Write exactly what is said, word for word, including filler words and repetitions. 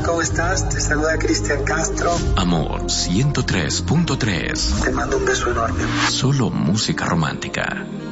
¿cómo estás? Te saluda Cristian Castro. Amor ciento tres punto tres. Te mando un beso enorme. Solo música romántica.